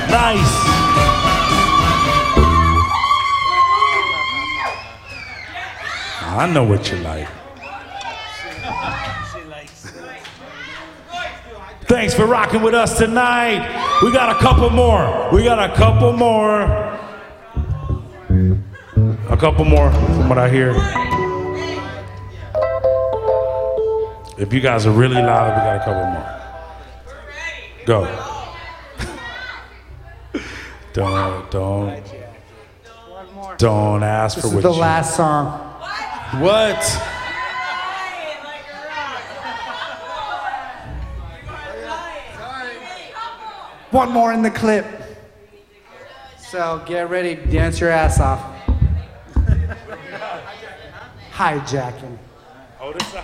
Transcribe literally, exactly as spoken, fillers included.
Nice. I know what you like. Thanks for rocking with us tonight. We got a couple more. We got a couple more. A couple more from what I hear. If you guys are really loud, we got a couple more. Go. Don't, don't, don't ask for This what is the you... last song. What? One more in the clip. So get ready, dance your ass off. Hijacking.